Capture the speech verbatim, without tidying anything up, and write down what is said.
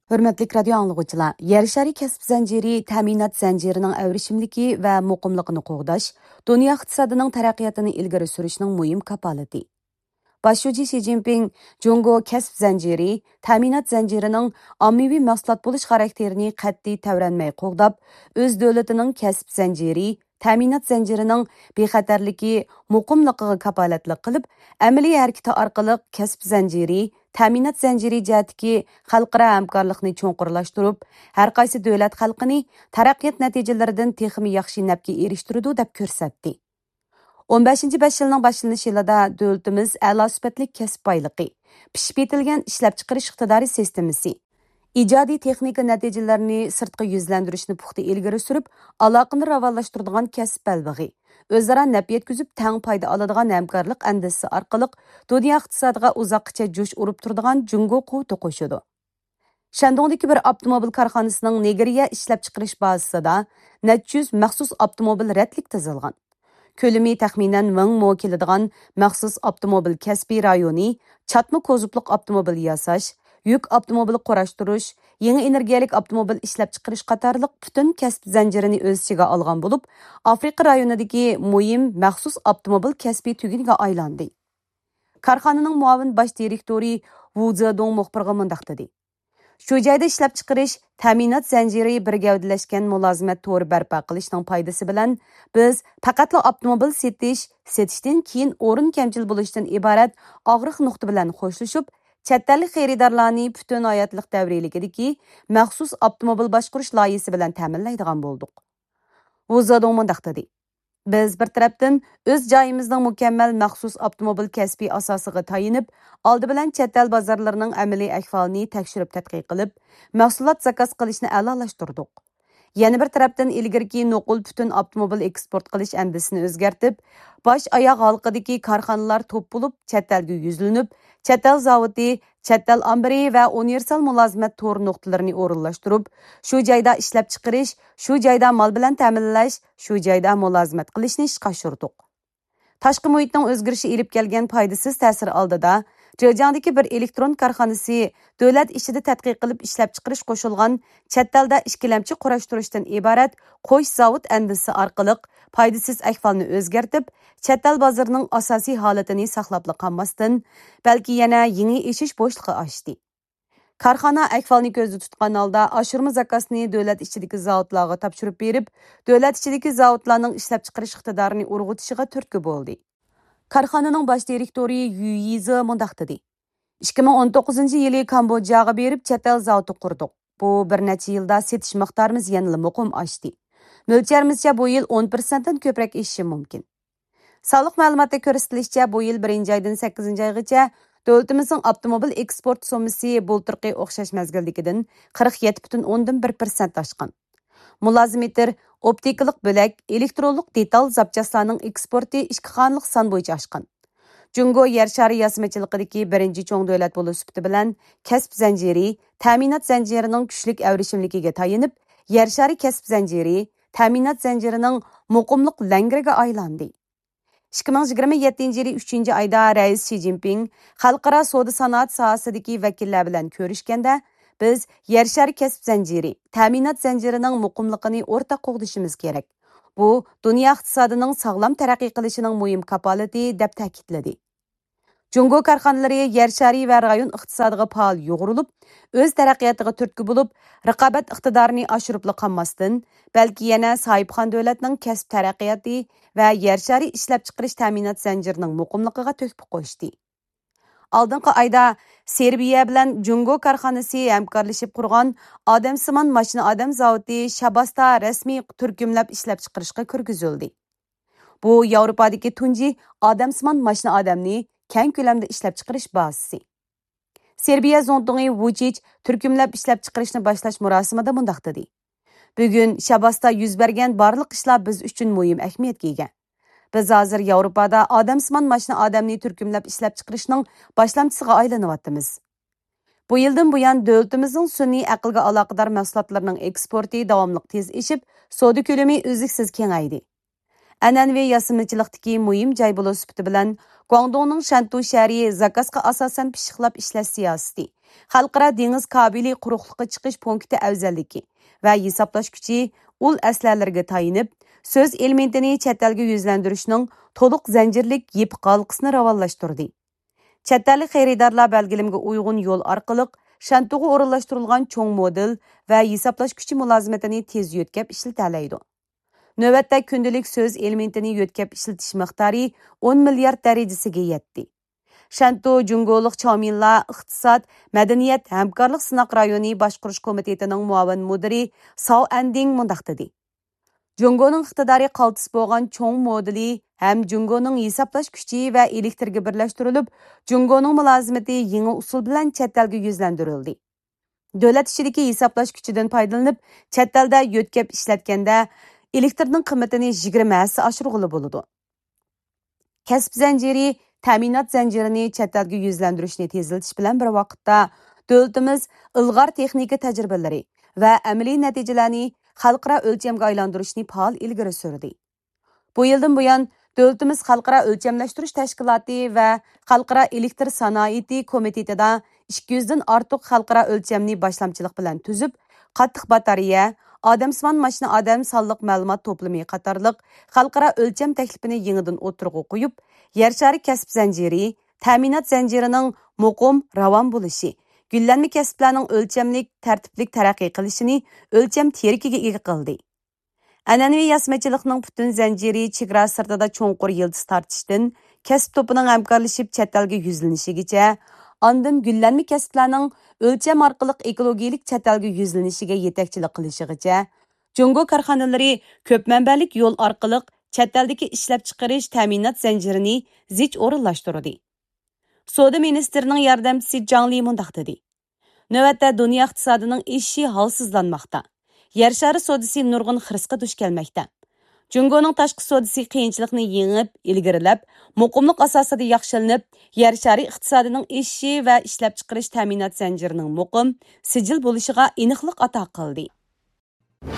Hürmetlik radio anlıqçılar, yer şari kəsb zənciri, təminat zəncirinin əvrişimliki və muqimliqini qoğdaş, dünya iqtisadının tərəqqiyatını ilgiri sürüşünün mühim kapaleti. Başçı Xi Jinping, Jungo kəsb zənciri, təminat zəncirinin ammivi məhsulat buluş xarakterini qətdi təvrənməyi qoğdab, öz dövlətinin kəsb zənciri, təminat zəncirinin bexətərliki, muqimliqiga kapalatlik qilib, əmili hərəkəti arqılıq kəsb zənciri, təminat zənciri cəhətdəki xalqara həmkarlıqni çoğqurlaşdırıb, hər qaysı dövlət xalqini taraqqiyat nəticəlerindən texmi yaxşı nəbki erişdirdi deb görsətdi. o'n beshinchi besh yilning boshlanish yilida dövlətimiz a'lo sifatli kasb boyliqi, pishib yetilgan ishlab chiqarish iqtidori sistemasi, ijodiy texnika natijalarini sirtqi yuzlantirishni puxta ilgari surib, aloqani rivojlantiradigan kasb balbig'i, o'zaro naf yetkazib tang foyda oladigan hamkorlik andisi orqali dunyo iqtisodiga uzoqcha jo'sh urib turadigan jungo quvvati qo'shadi. Shandongdagi bir avtomobil korxonasining Nigeriya ishlab chiqarish bazasida necha yuz maxsus avtomobil ratlik tizilgan. Kölümü təxminən ming mo keladigan maxsus avtomobil kasbiy rayoni, çatma kozubluq avtomobil yasash, yük avtomobili qurashtirish, yangi energiyalik avtomobil ishlab chiqarish qatorliq butun kasb zanjirini o'z ichiga olgan bo'lib, Afrika rayonidagi muhim maxsus avtomobil kasbiy tuguniga aylandi. Korxonaning muavin bosh direktori Wu Zedong muxbirga mundaq dedi. Shu joyda ishlab chiqarish, ta'minot zanjiri bir gavdalashgan mulozimat to'ri barpo qilishning foydasi bilan biz faqat avtomobil setish, setishdan keyin o'rin kamchil bo'lishdan iborat og'riq nuqta bilan xo'shlashib, chet ellik xaridorlarni butun hayotlik davriligidagi maxsus avtomobil boshqarish loyihasi bilan ta'minlaydigan bo'ldik. Bu zodon mundaq dedi. Biz bir tarafdan o'z joyimizning mukammal maxsus avtomobil kasbiy asosiga tayinib, oldi bilan chet el bozorlarining amaliy ahvolini tekshirib tadqiq qilib, mahsulot zakaz qilishni a'lolashtirdik. Yana bir tarafdan ilgirki nuqul butun avtomobil eksport qilish andisini o'zgartib, bosh oyoq halqidagi korxonalar to'p bo'lib, chet elga yuzlanib, chet el zavodi, chet el ambiri va universal mulozimat to'ri nuqtalarini o'rinlashtirib, shu joyda ishlab chiqarish, shu joyda mol bilan ta'minlash, shu joyda mulozimat qilishni ishga oshirdik. Tashqi muhitning o'zgarishi elib kelgan foydasiz ta'sir oldida Zhejiangdagi bir elektron korxonasi davlat ishida tadqiq qilib ishlab chiqarish qo'shilgan chet elda ishkilamchi qurashtirishdan iborat qo'sh zavod andisi orqali foydasiz ahvolni o'zgartib, chet el bozorining asosiy holatini saqlab qolmasdan, balki yana yangi eshish bo'shlig'i ochdi. Korxona ahvolni ko'zda tutgan holda oshirma zakasni davlat ichidagi zavodlarga topshirib berib, davlat ichidagi zavodlarning ishlab chiqarish iqtidorini urg'utishiga turtki bo'ldi. Korxonaning bosh direktori Yu Yizi mundaq dedi. ikki ming o'n to'qqizinchi yili Kambodjaga berib chet el zavodi qurdik. Bu bir necha yilda setish miqdorimiz yanada muqim oshdi. Mo'lcharimizcha bu yil o'n foiz dan ko'proq eshishi mumkin. Sog'liq ma'lumotda ko'rsatilishicha, bu yil birinchi oydan sakkizinchi oygacha davlatimizning avtomobil eksport summasi bo'ltirqi o'xshash mazgildikidan qirq yetti butun o'ndan bir foiz oshgan. Mulozimatlar, optikalik bo'lak, elektronlik detal zapchastlarning eksporti ikki xonalik son bo'yicha oshgan. Jungo yer shari yasmachiligidagi birinchi cho'ng davlat bo'lish sifati bilan kasb zanjiri, ta'minot zanjirining kuchlik avrishimligiga tayinib, yer shari kasb zanjiri, ta'minot zanjirining muqimliq langriga aylandi. ikki ming yigirma yettinchi yili uchinchi oyda Rais Xi Jinping xalqaro savdo sanoat sohasidagi vakillar bilan ko'rishganda, biz yer shari kasb zanjiri, ta'minot zanjirining muqimligini o'rtaq qo'g'dishimiz kerak. Bu dunyo iqtisodining sog'lom taraqqiy qilishining muhim kapolati deb ta'kidladi. Jungo korxonalari yer shari va rayon iqtisodiga faol yo'g'rilib, o'z taraqqiyotiga turtki bo'lib, raqobat iqtidorini oshirib qolmasdan, balki yana sohibxon davlatning kasb taraqqiyoti va yer shari ishlab chiqarish ta'minot zanjirining muqimligiga to'xtab qo'yishdi. Oldingi oyda Serbiya bilan Jungo korxonasi hamkorlashib qurgan odamsimon mashina odam zavodi Shabasta rasmiy turkumlab ishlab chiqarishga kirgizildi. Bu Yevropadagi tunji odamsimon mashina odamni keng ko'lamda ishlab chiqarish bazasi. Serbiya zondungi Vučić turkumlab ishlab chiqarishni boshlash marosimida mundaq dedi. Bugun Shabasta yuz bergan barliq ishlar biz uchun muhim ahamiyatga ega. Biz hozir Yevropada odamsimon mashina odamni turkumlab ishlab chiqarishning boshlamchisiga aylanyapmiz. Bu yildan buyon davlatimizning sun'iy aqlga aloqador mahsulotlarining eksporti davomli tez oshib, savdo ko'lami uzluksiz kengaydi. An'anaviy yasimchilikdagi muhim joy bo'lish sifati bilan Guangdongning Shantu shahri zakazga asosan pishiqlab ishlash siyosati, xalqaro dengiz kabeli quruqlikqa chiqish punkti afzalligi va hisoblash kuchi ul aslarlarga tayinib, so'z elementini chet elga yuzlantirishning to'liq zanjirlik yepiq halqasini ravonlashtirdi. Chet ellik xaridorlar belgilimga uyg'un yo'l orqali Shantuga o'rinlashtirilgan cho'ng model va hisoblash kuchi mulozimatini tez yo'tkab ishlatalaydi. Növbətdə gündəlik söz elementini yo'tkab işletish miqdori o'n milliard darajasiga yetdi. Shantu Jungoliq Chominlar iqtisod, madaniyat, hamkorlik sinoq rayoni boshqarish komitetining muavin mudiri Sao Anding mundaq dedi. Jungoning iqtidori qaltis bo'lgan cho'ng modeli ham Jungoning hisoblash kuchi va elektrga birlashtirilib, Jungoning mulozimati yangi usul bilan chet elga yuzlantirildi. Davlat ishidagi hisoblash kuchidan foydalanib, chet elda yo'tkab ishlatganda elektrning qiymatini yigirma hassa oshirg'ili bo'ladi. Kasb zanjiri, ta'minot zanjirini chet elga yuzlantirishni tezlatish bilan bir vaqtda davlatimiz ilg'or texnika tajribalari va amaliy natijalarni xalqaro o'lchamga aylantirishni faol ilgari surdi. Bu yildan buyon davlatimiz xalqaro o'lchamlashtirish tashkiloti va xalqaro elektr sanoati komitetida ikki yuz dan ortiq xalqaro o'lchamni boshlamchilik bilan tuzib, qattiq batareya, odamsimon mashina odam sonliq ma'lumot to'plami qatorliq xalqaro o'lcham taklifini yangidan o'tirg'a qo'yib, yer shari kasb zanjiri, ta'minot zanjirining muqim ravon bo'lishi, gullanma kasblarning o'lchamlik, tartiblik taraqqiy qilishini o'lcham terikiga ega qildi. An'anaviy yasmachilikning butun zanjiri chegara sirtida cho'nqur yildiz tortishdan kasb to'pining hamkorlashib chet elga yuzlanishigacha, ondan gullanma kasblarning o'lcham orqali ekologik chet elga yuzlanishiga yetakchilik qilishigacha, Jungo korxonalari ko'p manbalik yo'l orqali chet eldagi ishlab chiqarish ta'minot zanjirini zich o'rinlashtirdi. Savdo ministrining yordamchisi Zhang Li mundaq dedi. Navbatda dunyo iqtisodining ishi holsizlanmoqda. Yer shari savdosi nurg'un xirisga duch kelmoqda. Jungoning tashqi savdosi qiyinchilikni yengib, ilgarilab, muqimlik asosida yaxshilanib, yer shari iqtisodining ishi va ishlab chiqarish ta'minot zanjirining muqim, sijil bo'lishiga aniqlik ato qildi.